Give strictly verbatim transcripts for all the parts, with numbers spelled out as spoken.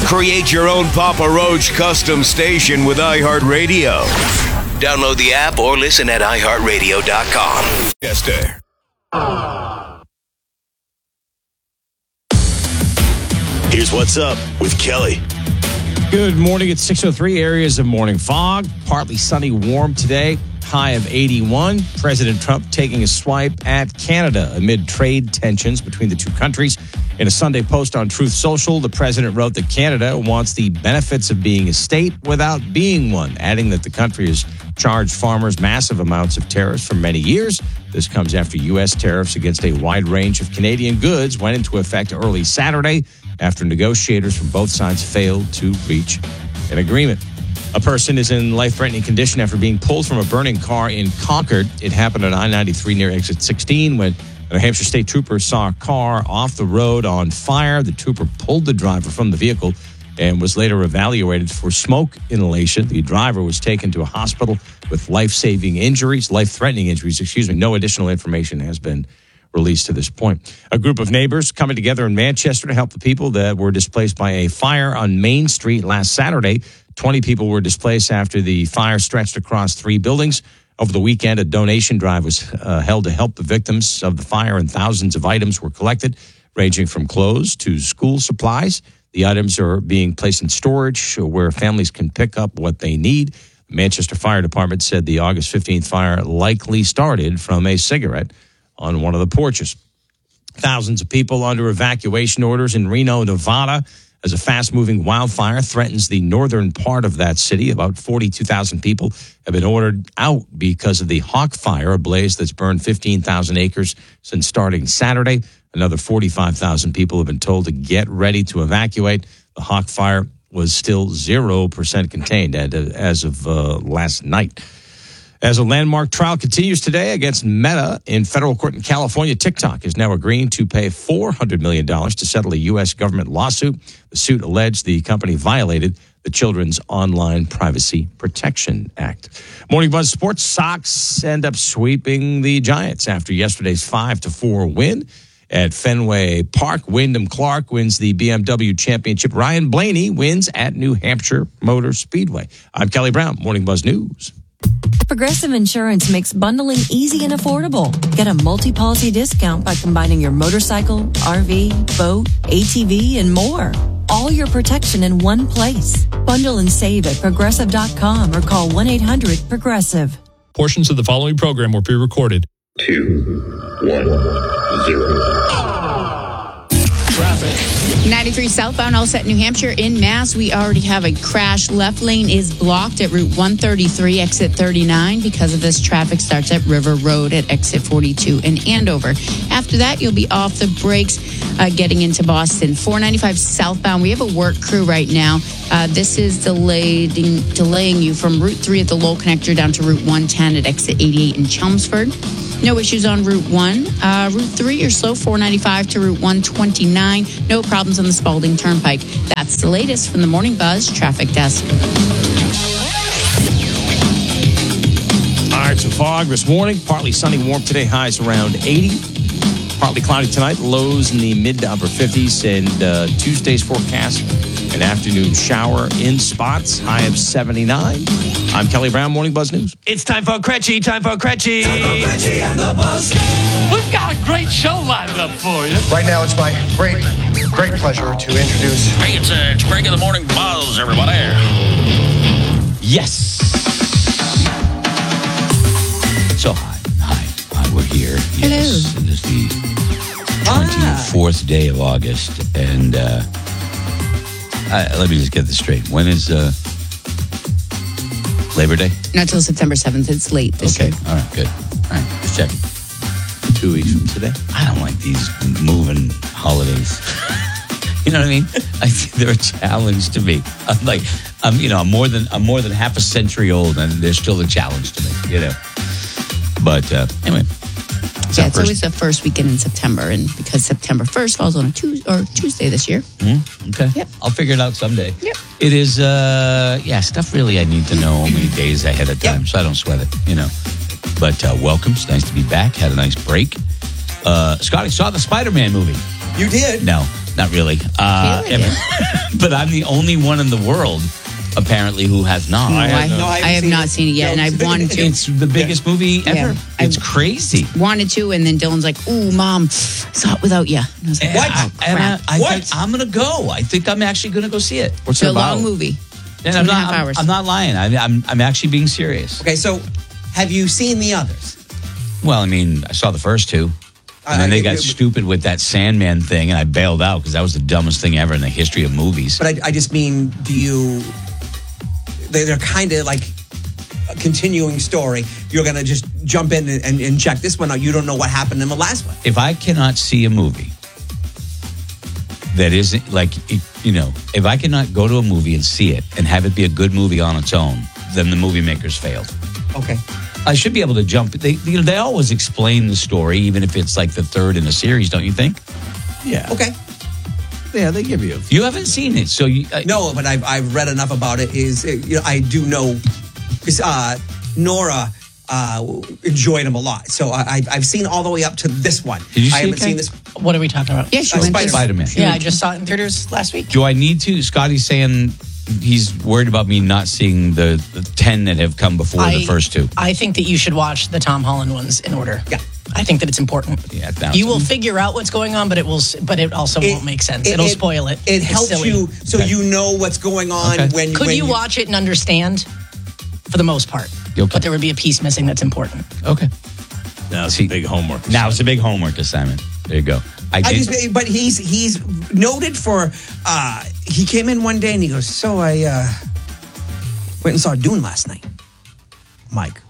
Create your own Papa Roach custom station with iHeartRadio. Download the app or listen at i heart radio dot com. Yes, sir. Here's what's up with Kelly. Good morning. It's six oh three. Areas of morning fog. Partly sunny, warm today. High of eighty-one. President Trump taking a swipe at Canada amid trade tensions between the two countries. In a Sunday post on Truth Social, the president wrote that Canada wants the benefits of being a state without being one, adding that the country has charged farmers massive amounts of tariffs for many years. This comes after U S tariffs against a wide range of Canadian goods went into effect early Saturday after negotiators from both sides failed to reach an agreement. A person is in life-threatening condition after being pulled from a burning car in Concord. It happened on I ninety-three near exit sixteen when a New Hampshire state trooper saw a car off the road on fire. The trooper pulled the driver from the vehicle and was later evaluated for smoke inhalation. The driver was taken to a hospital with life-saving injuries, life-threatening injuries, excuse me. No additional information has been released to this point. A group of neighbors coming together in Manchester to help the people that were displaced by a fire on Main Street last Saturday. twenty people were displaced after the fire stretched across three buildings. Over the weekend, a donation drive was uh, held to help the victims of the fire, and thousands of items were collected, ranging from clothes to school supplies. The items are being placed in storage where families can pick up what they need. The Manchester Fire Department said the August fifteenth fire likely started from a cigarette on one of the porches. Thousands of people under evacuation orders in Reno, Nevada, as a fast-moving wildfire threatens the northern part of that city. About forty-two thousand people have been ordered out because of the Hawk Fire, a blaze that's burned fifteen thousand acres since starting Saturday. Another forty-five thousand people have been told to get ready to evacuate. The Hawk Fire was still zero percent contained as of uh, last night. As a landmark trial continues today against Meta in federal court in California, TikTok is now agreeing to pay four hundred million dollars to settle a U S government lawsuit. The suit alleged the company violated the Children's Online Privacy Protection Act. Morning Buzz Sports. Sox end up sweeping the Giants after yesterday's five to four win at Fenway Park. Wyndham Clark wins the B M W Championship. Ryan Blaney wins at New Hampshire Motor Speedway. I'm Kelly Brown, Morning Buzz News. Progressive Insurance makes bundling easy and affordable. Get a multi-policy discount by combining your motorcycle, R V, boat, A T V, and more. All your protection in one place. Bundle and save at progressive dot com or call one eight hundred progressive. Portions of the following program were pre-recorded. Two, one, zero. Traffic. ninety-three southbound, all set in New Hampshire. In Mass, we already have a crash. Left lane is blocked at Route one thirty-three, exit thirty-nine. Because of this, traffic starts at River Road at exit forty-two in Andover. After that, you'll be off the brakes uh, getting into Boston. four ninety-five southbound, we have a work crew right now. Uh, this is delayed, delaying you from Route three at the Lowell Connector down to Route one ten at exit eighty-eight in Chelmsford. No issues on Route one. Uh, Route three, you're slow, four ninety-five to Route one twenty-nine. No problems on the Spalding Turnpike. That's the latest from the Morning Buzz Traffic Desk. All right, so fog this morning. Partly sunny, warm today. Highs around eighty. Partly cloudy tonight. Lows in the mid to upper fifties. And uh, Tuesday's forecast, an afternoon shower in spots. High of seventy-nine. I'm Kelly Brown, Morning Buzz News. It's time for Cretchy, time for Cretchy. Time for Cretchy and the Buzz. We've got a great show lined up for you. Right now, it's my great, great pleasure to introduce... Hey, it's, uh, it's Greg in the Morning Buzz, everybody. Yes. So, hi, hi, hi, we're here. Hello. Yes, it is the twenty-fourth day of August, and uh, I, let me just get this straight. When is... Uh, Labor Day? Not till September seventh. It's late this okay. year. All right, good. All right, just checking. Two weeks from today. I don't like these moving holidays. You know what I mean? I think they're a challenge to me. I'm like, I'm, you know, I'm more than I'm more than half a century old, and they're still a challenge to me. You know. But uh, anyway. Yeah, it's always the first weekend in September, and because September first falls on a Tuesday or Tuesday this year. Mm, okay. Yep. I'll figure it out someday. Yep. It is, uh, yeah, stuff really I need to know many days ahead of time, yep. so I don't sweat it, you know. But uh, welcome. It's nice to be back. Had a nice break. Uh, Scotty saw the Spider-Man movie. You did? No. Not really. Uh, but I'm the only one in the world, apparently, who has not. No, I, have, no, I, I I have seen not it. seen it yet, No, and I've wanted to. It's the biggest yeah. movie ever. Yeah. It's I crazy. Wanted to, and then Dylan's like, "Ooh, Mom, saw it without you." And I was like, what? Oh, and I, I what? think I'm going to go. I think I'm actually going to go see it. What's it's it a about? long movie. And Two I'm and a not, half I'm, hours. I'm not lying. I, I'm, I'm actually being serious. Okay, so have you seen the others? Well, I mean, I saw the first two. And then Uh, they it- got it- stupid with that Sandman thing, and I bailed out because that was the dumbest thing ever in the history of movies. But I, I just mean, do you? They, they're kind of like a continuing story. You're gonna just jump in and, and, and check this one out. You don't know what happened in the last one. If I cannot see a movie that isn't like, it, you know, if I cannot go to a movie and see it and have it be a good movie on its own, then the movie makers failed. Okay. I should be able to jump. They, you know, they always explain the story, even if it's like the third in a series, don't you think? Yeah. Okay. Yeah, they give you. You haven't seen it, so you. Uh, No, but I've I've read enough about it. Is uh, you know I do know because uh, Nora uh, enjoyed them a lot. So I I've- I've seen all the way up to this one. Did you see I haven't it, Kay? seen this. What are we talking about? Yeah, she Uh, went Spider- to Spider-Man. Yeah, I just saw it in theaters last week. Do I need to? Scotty's saying he's worried about me not seeing the, the ten that have come before I, the first two. I think that you should watch the Tom Holland ones in order. Yeah. I think that it's important. Yeah, that You was- will figure out what's going on, but it will. s- But it also It- won't make sense. it- It'll it- spoil it. It It's helps silly. you so you know what's going on Okay. when. Could when you watch it and understand? For the most part, Okay. but there would be a piece missing that's important. Okay. Now it's See- a big homework. Now it's a big homework assignment. There you go. I I did. just, but he's he's noted for. Uh, he came in one day and he goes, "So I uh, went and saw Dune last night." Mike,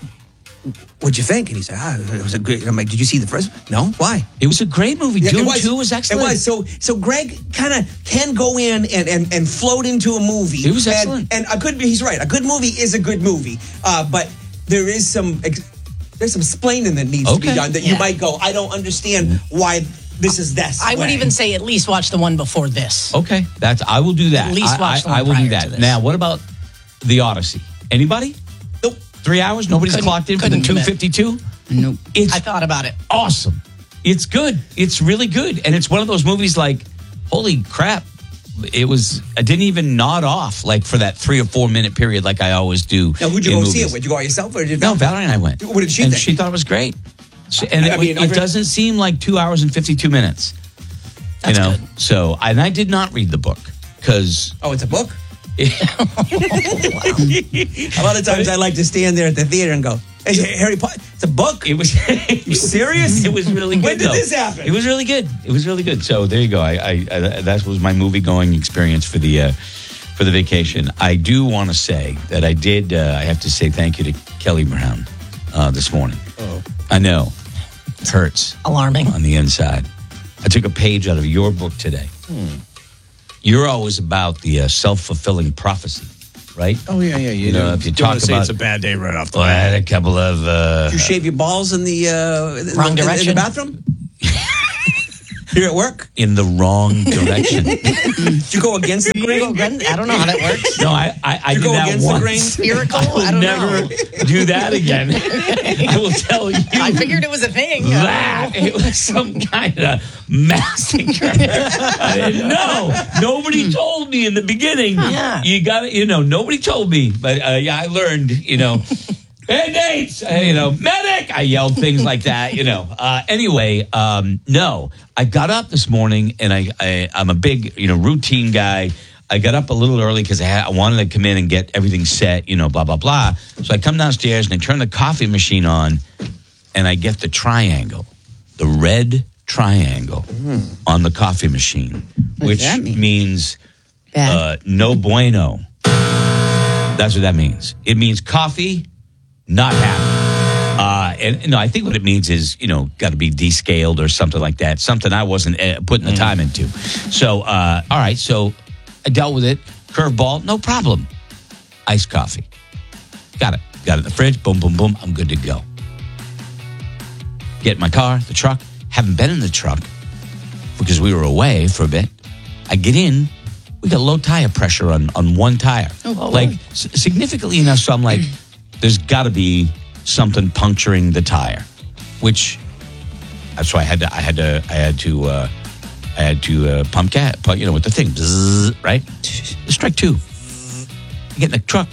what'd you think? And he said, "Ah, it was a good." I'm like, "Did you see the first?" No, why? it was a great movie. Yeah, Dune two was excellent. It was. So so Greg kind of can go in and, and, and float into a movie. It was And- excellent. And, a good he's right. A good movie is a good movie. Uh, but there is some ex- there's some splaining that needs to be Okay. done that you Yeah. might go, I don't understand why this is this. I would way." even say at least watch the one before this. Okay, that's I will do that. At least I, watch I, the one I will do prior that. to this. Now, what about the Odyssey? Anybody? Nope. Three hours? Nobody's Couldn't- clocked in for the couldn't two commit. fifty-two? Nope. It's I thought about it. awesome. It's good. It's really good. And it's one of those movies like, holy crap. It was, I didn't even nod off like for that three or four minute period like I always do. Now, who'd you in go see movies. it with? You go by yourself or did No, Valerie and I went. What did she and think? she thought it was great. So- and I it, mean, it I've- doesn't seem like two hours and fifty-two minutes. That's you know? good. So, and I did not read the book because Oh, it's a book? A lot of times I like to stand there at the theater and go, "Hey, Harry Potter, it's a book." It was. You serious? It was really good. When did though. this happen? It was really good. It was really good. So there you go. I, I, I that was my movie going experience for the uh, for the vacation. I do want to say that I did. Uh, I have to say thank you to Kelly Brown uh, this morning. Oh, I know it hurts Alarming. on the inside. I took a page out of your book today. Hmm. You're always about the uh, self-fulfilling prophecy, right? Oh yeah, yeah. You, You know, know, if you don't talk wanna say about- it's a bad day right off the Well, I bat. had a couple of. Uh, Did you shave your balls in the, uh, in, Wrong the- in direction. the bathroom? Here at work? in the wrong direction. Did you go against the grain? I don't know how that works. No, I, I, I You did go that against the once. grain? Spherical? I will I don't never know. do that again. I will tell you I figured it was a thing. that it was some kind of massacre. I didn't know. Nobody told me in the beginning. Yeah. You got it. You know, nobody told me, but uh, yeah, I learned. You know. Hey, Nate, uh, you know, medic. I yelled things like that, you know. Uh, anyway, um, no, I got up this morning and I, I, I'm a big, you know, routine guy. I got up a little early because I, had, I wanted to come in and get everything set, you know, blah, blah, blah. So I come downstairs and I turn the coffee machine on and I get the triangle, the red triangle mm. on the coffee machine, What which does that mean? means Bad. uh, no bueno. That's what that means. It means coffee. Not happy. Uh, and no, I think what it means is, you know, got to be descaled or something like that. Something I wasn't uh, putting the time into. So, uh, all right. So I dealt with it. Curveball, no problem. Iced coffee. Got it. Got it in the fridge. Boom, boom, boom. I'm good to go. Get in my car, the truck. Haven't been in the truck because we were away for a bit. I get in. We got low tire pressure on, on one tire. Oh, like Lord. s- significantly enough. So I'm like, there's got to be something puncturing the tire, which that's why I had to I had to I had to uh, I had to uh, pump gas, pump, you know, with the thing, bzzz, right? Strike two. I get in the truck.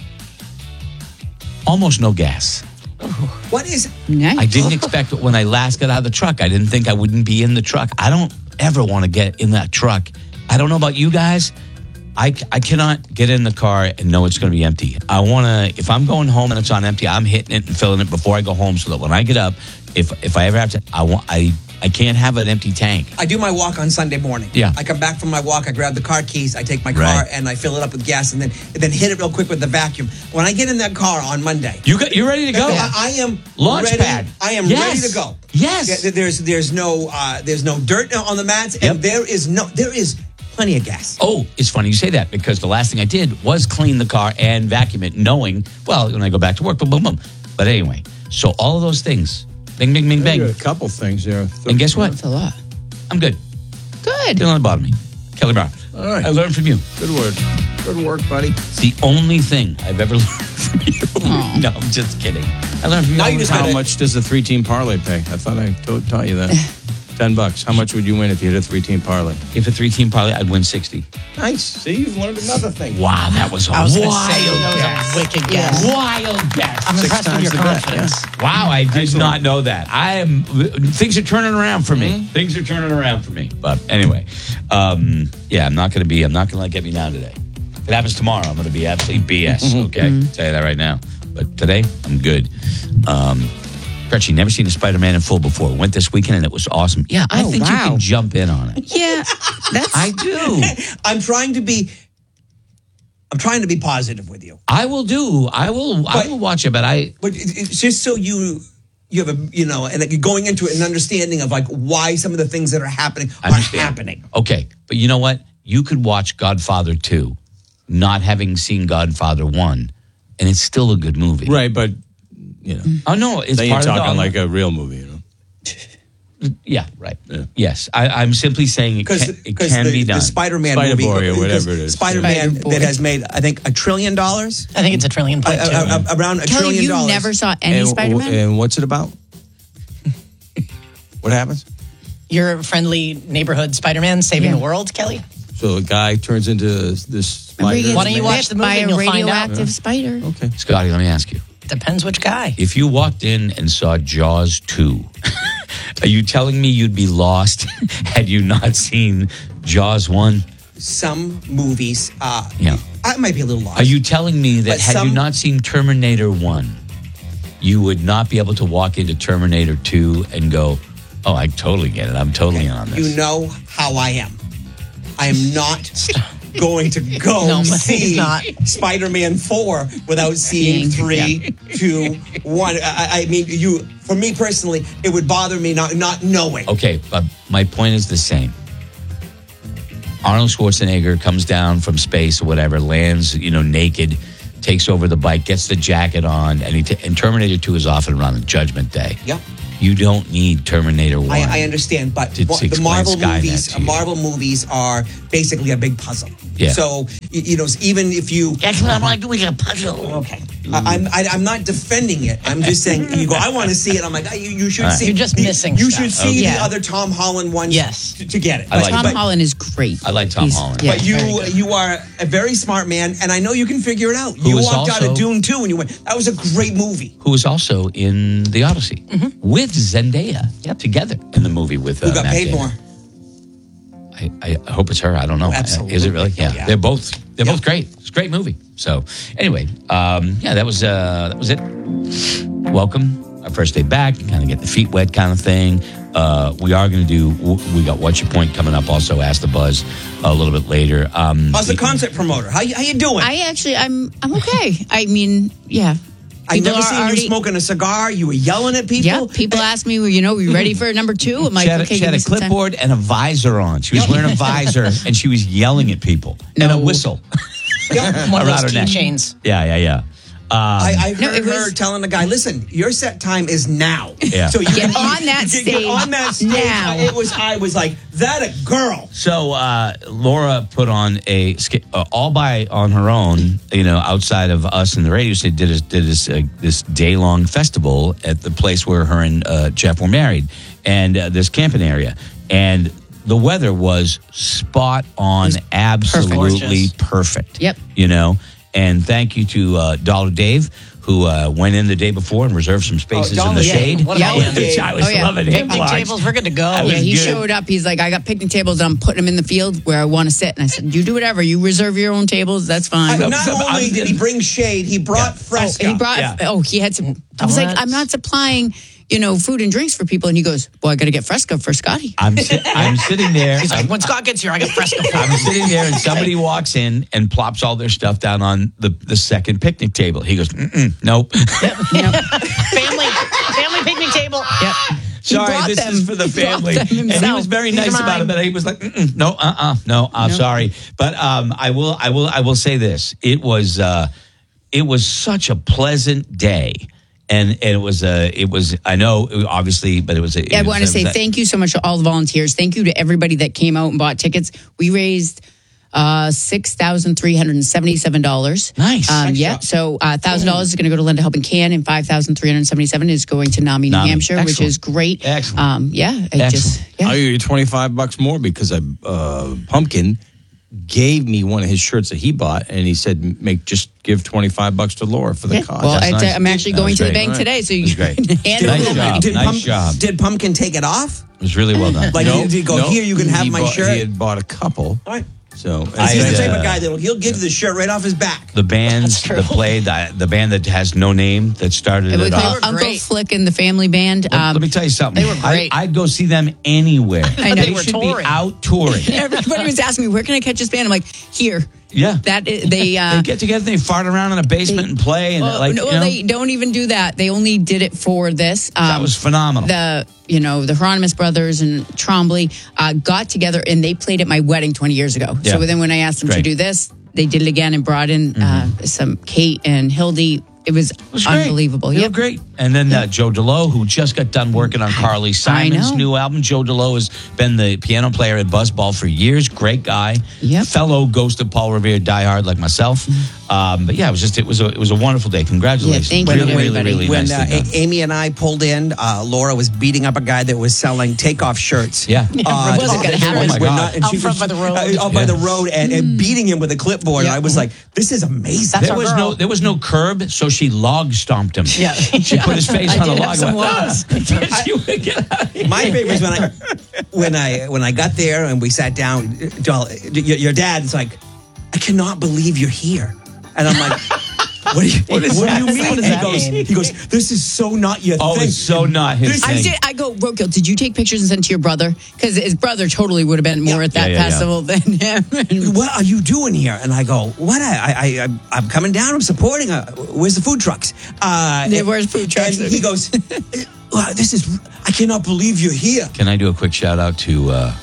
Almost no gas. What is Nice. I didn't expect it when I last got out of the truck. I didn't think I wouldn't be in the truck. I don't ever want to get in that truck. I don't know about you guys. I, I cannot get in the car and know it's going to be empty. I want to, if I'm going home and it's on empty, I'm hitting it and filling it before I go home so that when I get up, if if I ever have to, I want I I can't have an empty tank. I do my walk on Sunday morning. Yeah. I come back from my walk, I grab the car keys, I take my car, Right. and I fill it up with gas, and then and then hit it real quick with the vacuum. When I get in that car on Monday, You got, you're ready to go. I, I am Launch ready. pad. I am Yes. ready to go. Yes. There- There's there's no uh, there's no dirt on the mats, and Yep. there is no there is plenty of gas. Oh, it's funny you say that because the last thing I did was clean the car and vacuum it, knowing, well, when I go back to work, boom, boom, boom. But anyway, so all of those things, bing, bing, bing, bing. A couple things there. And guess what? That's a lot. I'm good. Good. Don't bother me. Kelly Brown. All right. I learned from you. Good work. Good work, buddy. It's the only thing I've ever learned from you. No, I'm just kidding. I learned from you. Now all you the just time. How much does the three-team parlay pay? I thought I to- taught you that. Ten bucks. How much would you win if you hit a three-team parlay? If a three-team parlay, I'd win sixty. Nice. See, you've learned another thing. Wow, that was a I was wild going to say, that was guess. a wicked guess. Wild guess. I'm Six impressed with times your the bet, confidence. Wow, I did Excellent. not know that. I am things are turning around for me. Things are turning around for me. But anyway, um, yeah, I'm not going to be. I'm not going to let get me down today. If it happens tomorrow, I'm going to be absolutely B S. Okay, tell you that right now. But today, I'm good. Um, Gretchen, never seen a Spider-Man in full before. Went this weekend and it was awesome. Yeah, I Oh, think you wow. can jump in on it. Yeah, that's. I do. I'm trying to be I'm trying to be positive with you. I will do. I will. I But- will watch it. But I. But it- it's just so you you have a you know, and like you're going into it an understanding of like why some of the things that are happening I are understand. happening. Okay, but you know what? You could watch Godfather two, not having seen Godfather one, and it's still a good movie. Right, but, you know. Oh no, it's Then you're part of talking the, like a real movie, you know. yeah, right. Yeah. Yes, I, I'm simply saying it Because can, it can the, be done. the Spider-Man Spider movie, Boy or whatever because it is. Spider-Man Spider-Boy. that has made I think a trillion dollars, I think it's a trillion uh, point two. uh, uh, around a Kelly, trillion you dollars. never saw any and, Spider-Man? and what's it about? What happens? Your friendly neighborhood Spider-Man saving Yeah. the world, Kelly? So a guy turns into this Remember he spider. gets Why don't you watch bit the movie by and a you'll find out? radioactive spider? Okay. Scotty, let me ask you: Depends which guy. if you walked in and saw Jaws two, are you telling me you'd be lost had you not seen Jaws one? Some movies, uh, Yeah. I might be a little lost. Are you telling me that But had you some- not seen Terminator one, you would not be able to walk into Terminator two and go, oh, I totally get it. I'm totally in on this. You know how I am. I am not going to go No, but see he's not. Spider-Man four without seeing three, two, one. I, I mean, you. For me personally, it would bother me not not knowing. Okay, but my point is the same. Arnold Schwarzenegger comes down from space or whatever, lands, you know, naked, takes over the bike, gets the jacket on, and he t- and Terminator two is off and running, Judgment Day. Yep. You don't need Terminator one. I, I understand, but To- to mo- the explain Marvel Skynet movies, to you. Marvel movies are basically a big puzzle. Yeah. So y- you know, even if you, That's what I'm like doing a puzzle. okay, I, I'm I, I'm not defending it. I'm just saying you go. I want to see it. I'm like, you, you should All right. see. You're just the- missing You stuff. should see Okay. the Yeah. other Tom Holland ones. Yes. To, to get it. I like Tom but- Holland is great. I like Tom He's- Holland. Yeah, But you very good. you are a very smart man, and I know you can figure it out. Who you is walked out also- of Dune too, and you went. That was a great movie. Who was also in The Odyssey with Zendaya Yep. together in the movie with uh, Who got Matt paid Damon. more? I, I hope it's her. I don't know. Oh, absolutely. Is it really? Yeah. Yeah. They're both they're Yeah. both great. It's a great movie. So anyway, um, yeah, that was uh, that was it. Welcome. Our first day back, kind of get the feet wet kind of thing. Uh, we are going to do, we got What's Your Point coming up, also Ask the Buzz a little bit later. Um, How's the concert promoter? How you, how you doing? I actually, I'm, I'm okay. I mean, yeah. I People never are seen already- you smoking a cigar. You were yelling at people. Yeah, people ask me, well, you know, are you ready for number two? I'm like, she had, a- okay, she give had me a some time. clipboard and a visor on. She was wearing a visor and she was yelling at people. And a No. whistle. Yeah. One of Around those her neck. keychains. Yeah, yeah, yeah. Um, I, I No, heard it was- her telling the guy, "Listen, your set time is now. Yeah. So you Get you- on that you get stage on that stage now." It was. I was like, that a girl. So uh, Laura put on a sk- uh, all by on her own, you know, outside of us in the radio. She did a, did this uh, this day long festival at the place where her and uh, Jeff were married, and uh, this camping area. And the weather was spot on, absolutely Perfect. perfect. Yep. You know, and thank you to uh, Dollar Dave, who uh, went in the day before and reserved some spaces Oh, in the Dollar Dave. shade. What a Yeah. Dave. I was Oh, yeah. loving him. Picnic tables, we're good to go. That Yeah, was he good. showed up. He's like, I got picnic tables. I'm putting them in the field where I want to sit. And I said, you do whatever. You reserve your own tables. That's fine. Not so only I'm- did he bring shade, he brought Fresca. And he brought, Yeah. oh, he had some. I was like, Donuts. I'm not supplying, you know, food and drinks for people. And he goes, well, I got to get Fresca for Scotty. I'm, sit- I'm sitting there. He's like, I'm, when Scott gets here, I get Fresca for I'm him. sitting there, and somebody walks in and plops all their stuff down on the, the second picnic table. He goes, Mm-mm, nope. family, family picnic table. Yep. He Sorry, brought this them. is for the He brought family. them And he himself. was very These are nice about mine. it, but he was like, Mm-mm, no, uh-uh, no, I'm No. sorry. But um, I will, I will, I will say this. It was, uh, it was such a pleasant day. And, and it was, uh, it was, I know, obviously, but it was. It I was, want to uh, say that- thank you so much to all the volunteers. Thank you to everybody that came out and bought tickets. We raised uh, six thousand three hundred seventy-seven dollars. Nice. Um, Nice yeah. job. So uh, one thousand dollars is going to go to Linda Helping Can, and five thousand three hundred seventy-seven dollars is going to NAMI, New NAMI. Hampshire, which Excellent. is great. Excellent. Um, yeah. I just, Excellent. yeah. I'll give you twenty-five bucks more because I, uh, Pumpkin gave me one of his shirts that he bought, and he said, "Make just give twenty-five bucks to Laura for the Yeah. cause." Well, That's I, nice. I'm actually That going was to the great. bank All right. today, so you That's great. can hand Nice over job. money. Did, Nice Pump- job. did Pumpkin take it off? It was really well done. Like, Nope, did he go, nope. here, you can have He my bought- shirt? He had bought a couple. All right. So I, He's the uh, type of guy that'll he'll give you the shirt right off his back. the bands that played, the, the band that has no name that started It was it like off. were Uncle great. Flick and the family band. Let, Um, let me tell you something. they were great. I, I'd go see them anywhere. I know. They They were should touring. be out touring. everybody was asking me, where can I catch this band? I'm like, here. Yeah. That is, they uh, they get together, they fart around in a basement and play, and well, like no, you know, they don't even do that. They only did it for this. Um, that was phenomenal. the you know the Hieronymus Brothers and Trombley uh, got together and they played at my wedding twenty years ago. Yeah. So then when I asked them Great. to do this, they did it again and brought in uh, some Kate and Hildy. It was, It was great. unbelievable. They were Yep. great. And then uh, Joe DeLoe, who just got done working on Carly Simon's know. new album. Joe DeLoe has been the piano player at Buzzball for years. Great guy. Yep. Fellow Ghost of Paul Revere diehard like myself. Um, but yeah, it was just it was a it was a wonderful day. Congratulations. Yeah, thank you really, to really, everybody. really When nicely uh, done. A- Amy and I pulled in, uh, Laura was beating up a guy that was selling takeoff shirts. Yeah. Uh, It wasn't gonna that happen. was- Oh my we're God. not- and Out she front was- by the road. uh, out by Yeah. the road and, and beating him with a clipboard. Yeah. And I was like, this is amazing. That's There our was girl. no there was no curb, so she log stomped him. Yeah. She put his face I on a did log. have some and went, logs. "Ah." She would get out of here. My favorite is when I when I when I got there and we sat down. Joel, your, your dad's like, I cannot believe you're here, and I'm like, what do you, what, is do that? you mean? What does he that goes, mean? he goes, this is so not your Oh, thing. it's so not his This- I thing. did. I go, Roadkill. Did you take pictures and send to your brother? Because his brother totally would have been more at that Yeah, yeah, yeah. festival than him. What are you doing here? And I go, what? I, I, I I'm coming down. I'm supporting. Uh, where's the food trucks? Uh, Yeah, where's food trucks? And he goes, wow, this is. I cannot believe you're here. Can I do a quick shout out to uh,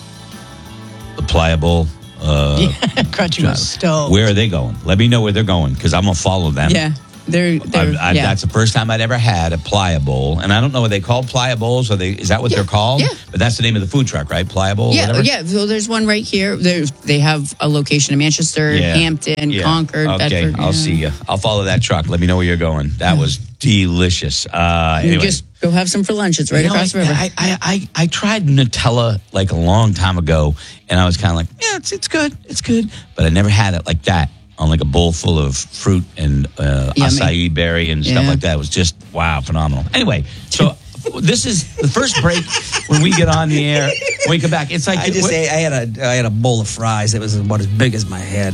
the Pliable? Uh, Crutchy was stoked. Where are they going? Let me know where they're going because I'm gonna follow them. yeah, they're. they're I, I, yeah. That's the first time I'd ever had a Pliable, and I don't know what they call Pliables. Or they is that what Yeah, they're called? yeah. But that's the name of the food truck, right? Pliable. Yeah, whatever? yeah. So there's one right here. There's they have a location in Manchester, Yeah. Hampton, Yeah. Concord, Okay, Bedford. I'll yeah. see you. I'll follow that truck. Let me know where you're going. That was delicious. Uh, You anyway. just go have some for lunch. It's right You know, across the I, river. I, I, I, I tried Nutella like a long time ago, and I was kind of like, yeah, it's it's good, it's good, but I never had it like that on like a bowl full of fruit and uh, Yummy. acai berry and stuff Yeah. like that. It was just wow, phenomenal. Anyway, so this is the first break when we get on the air. When we come back, it's like I just what- ate, I had a I had a bowl of fries. It was about as big as my head.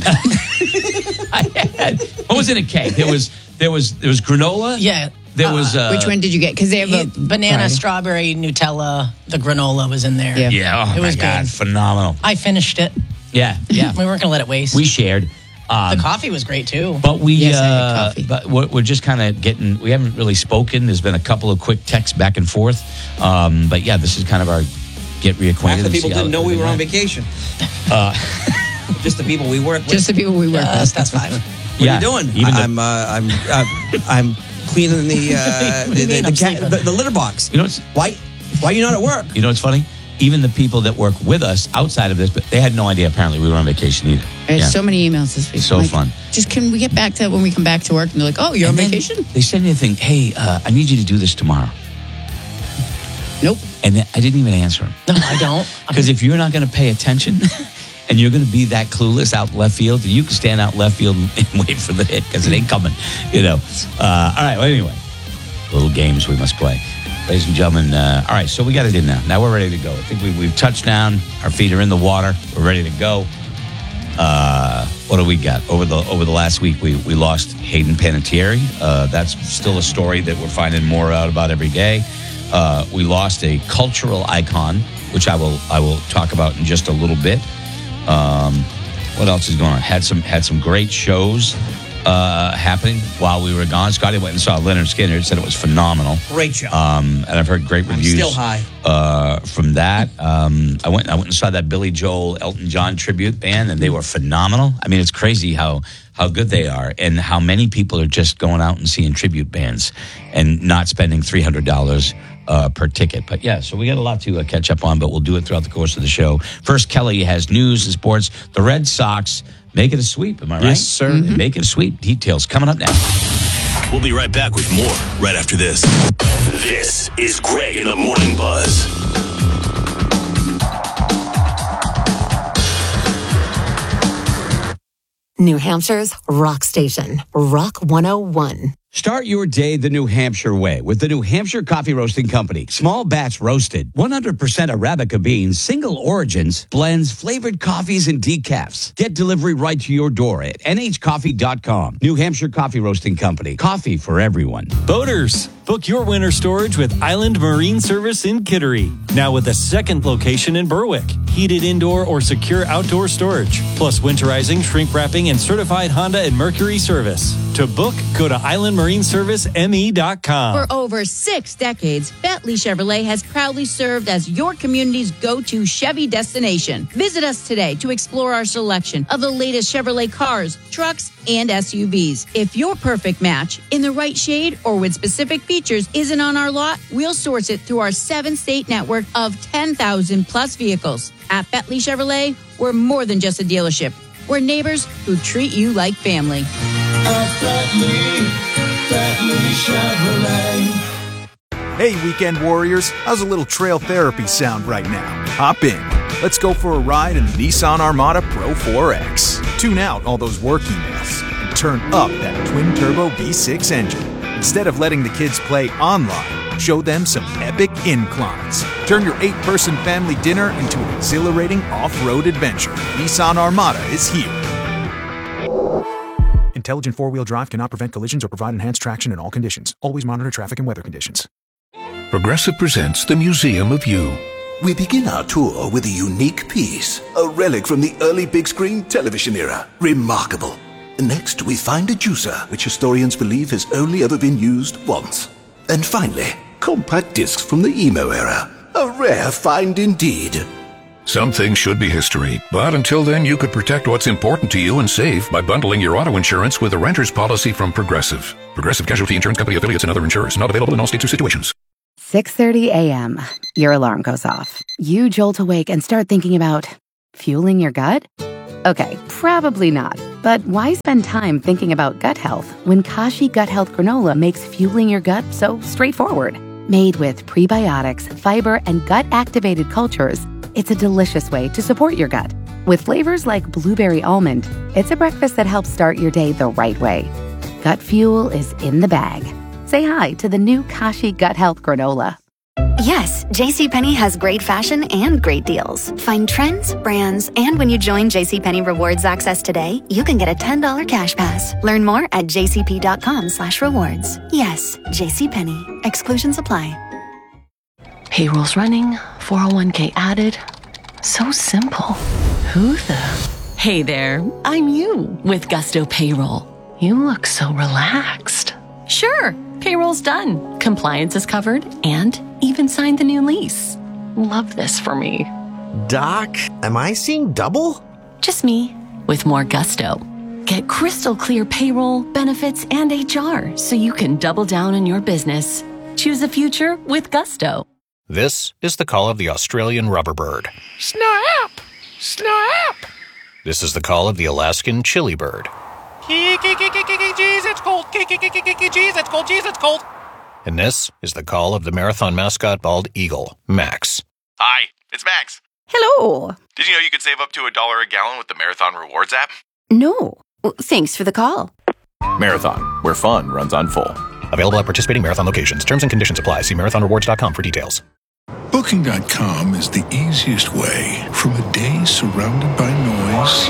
I had. What was in a cake? There was there was there was granola. Yeah. There was uh, Which one did you get? Because they have a Banana, Right. strawberry, Nutella. The granola was in there. Yeah. Yeah, oh It my was god, good. phenomenal. I finished it. Yeah, yeah. We weren't going to let it waste. We shared. Um, the coffee was great too. But we, Yes, I had uh, coffee. but we're, we're just kind of getting. We haven't really spoken. There's been a couple of quick texts back and forth. Um, but yeah, this is kind of our get reacquainted. Half the and people see how didn't know we were on everything vacation. Uh, Just the people we work with. Just the people we work Yes, with. that's fine. What yeah, are you doing? Even the- I'm uh, I'm uh, I'm cleaning the uh, the, you the, mean the, I'm cat, sleeping? the, the litter box. You know what's Why why are you not at work? you know what's funny? Even the people that work with us outside of this, but they had no idea. Apparently, we were on vacation either. There's Yeah. so many emails this week. So I'm like, fun. Just can we get back to when we come back to work? And they're like, oh, you're And on then vacation? They send me a thing. Hey, uh, I need you to do this tomorrow. Nope. And I didn't even answer him. No, I don't. Because if you're not going to pay attention and you're going to be that clueless out left field, you can stand out left field and wait for the hit because it ain't coming, you know. Uh, all right, well, anyway, little games we must play. Ladies and gentlemen, uh, all right, so we got it in now. Now we're ready to go. I think we, we've touched down. Our feet are in the water. We're ready to go. Uh, what do we got? Over the over the last week, we, we lost Hayden Panettiere. Uh, that's still a story that we're finding more out about every day. Uh, we lost a cultural icon, which I will I will talk about in just a little bit. Um, what else is going on? Had some had some great shows uh, happening while we were gone. Scotty went and saw Leonard Skinner. Said it was phenomenal. Great show. Um, and I've heard great reviews. I'm still high. Uh, from that, um, I went I went and saw that Billy Joel Elton John tribute band, and they were phenomenal. I mean, it's crazy how how good they are, and how many people are just going out and seeing tribute bands and not spending three hundred dollars uh, per ticket. But yeah, so we got a lot to uh, catch up on, but we'll do it throughout the course of the show. First, Kelly has news and sports. The Red Sox make it a sweep. Am I right? Yes, sir. Mm-hmm. Make it a sweep. Details coming up next. We'll be right back with more right after this. This is Greg in the Morning Buzz. New Hampshire's rock station, Rock one oh one. Start your day the New Hampshire way with the New Hampshire Coffee Roasting Company. Small batch roasted, one hundred percent Arabica beans, single origins, blends, flavored coffees, and decafs. Get delivery right to your door at N H coffee dot com. New Hampshire Coffee Roasting Company. Coffee for everyone. Boaters, book your winter storage with Island Marine Service in Kittery. Now with a second location in Berwick. Heated indoor or secure outdoor storage, plus winterizing, shrink wrapping, and certified Honda and Mercury service. To book, go to island marine service m e dot com. For over six decades, Bentley Chevrolet has proudly served as your community's go-to Chevy destination. Visit us today to explore our selection of the latest Chevrolet cars, trucks, and S U Vs. If your perfect match in the right shade or with specific features isn't on our lot, we'll source it through our seven-state network of ten thousand plus vehicles. At Bentley Chevrolet, we're more than just a dealership. We're neighbors who treat you like family. At Bentley, Bentley Chevrolet. Hey, weekend warriors, how's a little trail therapy sound right now? Hop in. Let's go for a ride in the Nissan Armada Pro four X. Tune out all those work emails and turn up that twin-turbo V six engine. Instead of letting the kids play online, show them some epic inclines. Turn your eight-person family dinner into an exhilarating off-road adventure. Nissan Armada is here. Intelligent four-wheel drive cannot prevent collisions or provide enhanced traction in all conditions. Always monitor traffic and weather conditions. Progressive presents the Museum of You. We begin our tour with a unique piece, a relic from the early big screen television era. Remarkable. Next, we find a juicer, which historians believe has only ever been used once. And finally, compact discs from the emo era. A rare find indeed. Some things should be history, but until then you could protect what's important to you and save by bundling your auto insurance with a renter's policy from Progressive. Progressive Casualty Insurance Company affiliates and other insurers. Not available in all states or situations. six thirty a.m. Your alarm goes off. You jolt awake and start thinking about fueling your gut? Okay, probably not. But why spend time thinking about gut health when Kashi Gut Health Granola makes fueling your gut so straightforward? Made with prebiotics, fiber, and gut-activated cultures, it's a delicious way to support your gut. With flavors like blueberry almond, it's a breakfast that helps start your day the right way. Gut fuel is in the bag. Say hi to the new Kashi Gut Health Granola. Yes, JCPenney has great fashion and great deals. Find trends, brands, and when you join JCPenney Rewards Access today, you can get a ten dollars cash pass. Learn more at jcp.com slash rewards. Yes, JCPenney. Exclusions apply. Payroll's running, four oh one k added. So simple. Who the? Hey there, I'm you with Gusto Payroll. You look so relaxed. Sure, payroll's done. Compliance is covered and even signed the new lease. Love this for me. Doc, am I seeing double? Just me with more gusto. Get crystal clear payroll, benefits, and H R so you can double down on your business. Choose a future with Gusto. This is the call of the Australian rubberbird. Snap! Snap! This is the call of the Alaskan chili bird. Jeez, it's cold. Jeez, it's cold. Jeez, it's cold. And this is the call of the marathon mascot bald eagle, Max. Hi, it's Max. Hello. Did you know you could save up to a dollar a gallon with the Marathon Rewards app? No. Well, thanks for the call. Marathon, where fun runs on full. Available at participating Marathon locations. Terms and conditions apply. See marathon rewards dot com for details. Booking dot com is the easiest way from a day surrounded by noise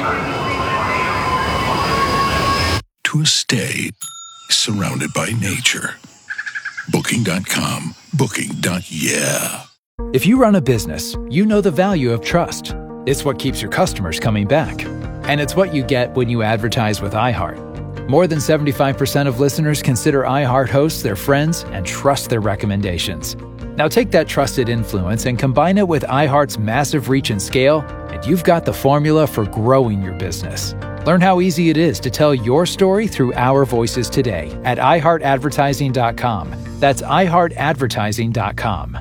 to a stay surrounded by nature. Booking dot com. Booking. Yeah. If you run a business, you know the value of trust. It's what keeps your customers coming back. And it's what you get when you advertise with iHeart. More than seventy-five percent of listeners consider iHeart hosts their friends and trust their recommendations. Now take that trusted influence and combine it with iHeart's massive reach and scale, and you've got the formula for growing your business. Learn how easy it is to tell your story through our voices today at i heart advertising dot com. That's i heart advertising dot com.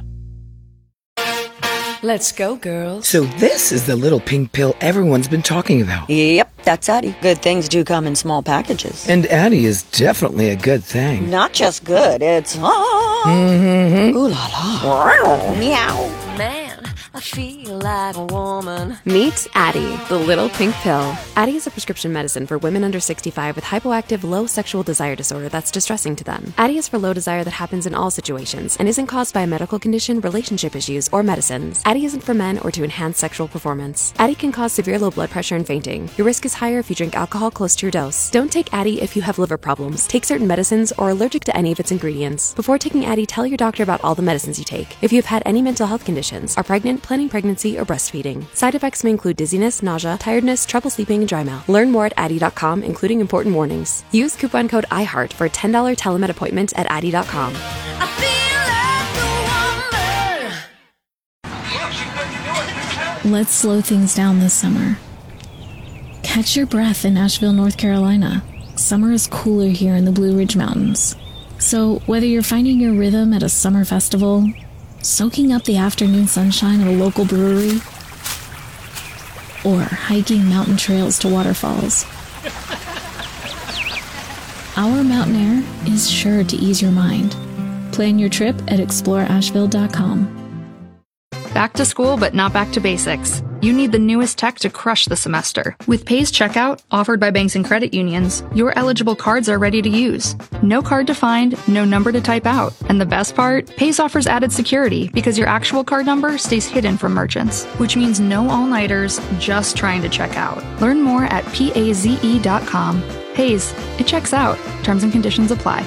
Let's go, girls. So this is the little pink pill everyone's been talking about. Yep, that's Addie. Good things do come in small packages. And Addie is definitely a good thing. Not just good, it's... Ah, mm-hmm. Ooh la la. Meow. Man, I feel like a woman. Meet Addie, the little pink pill. Addie is a prescription medicine for women under sixty-five with hypoactive low sexual desire disorder that's distressing to them. Addie is for low desire that happens in all situations and isn't caused by a medical condition, relationship issues, or medicines. Addie isn't for men or to enhance sexual performance. Addie can cause severe low blood pressure and fainting. Your risk is higher if you drink alcohol close to your dose. Don't take Addie if you have liver problems, take certain medicines, or are allergic to any of its ingredients. Before taking Addie, tell your doctor about all the medicines you take. If you have had any mental health conditions, are pregnant, planning pregnancy, or breastfeeding. Side effects may include dizziness, nausea, tiredness, trouble sleeping, and dry mouth. Learn more at addie dot com, including important warnings. Use coupon code iHeart for a ten dollars telemed appointment at addie dot com. Let's slow things down this summer. Catch your breath in Asheville, North Carolina. Summer is cooler here in the Blue Ridge Mountains. So whether you're finding your rhythm at a summer festival, soaking up the afternoon sunshine at a local brewery, or hiking mountain trails to waterfalls, our mountain air is sure to ease your mind. Plan your trip at explore asheville dot com. Back to school, but not back to basics. You need the newest tech to crush the semester. With Pays Checkout, offered by banks and credit unions, your eligible cards are ready to use. No card to find, no number to type out. And the best part? Pays offers added security because your actual card number stays hidden from merchants, which means no all-nighters just trying to check out. Learn more at paze dot com. Pays, it checks out. Terms and conditions apply.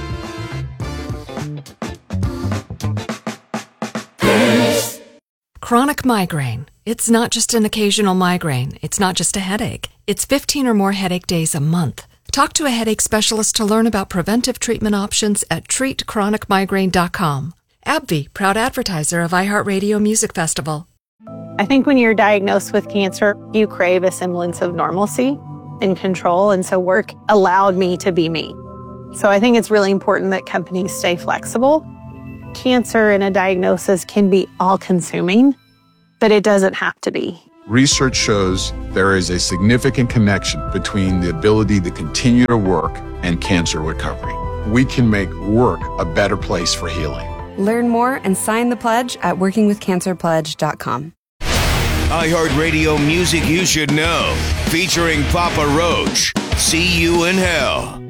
Chronic migraine. It's not just an occasional migraine. It's not just a headache. It's fifteen or more headache days a month. Talk to a headache specialist to learn about preventive treatment options at treat chronic migraine dot com. AbbVie, proud advertiser of iHeartRadio Music Festival. I think when you're diagnosed with cancer, you crave a semblance of normalcy and control, and so work allowed me to be me. So I think it's really important that companies stay flexible. Cancer and a diagnosis can be all-consuming, but it doesn't have to be. Research shows there is a significant connection between the ability to continue to work and cancer recovery. We can make work a better place for healing. Learn more and sign the pledge at working with cancer pledge dot com. iHeartRadio music you should know, featuring Papa Roach. See You in Hell.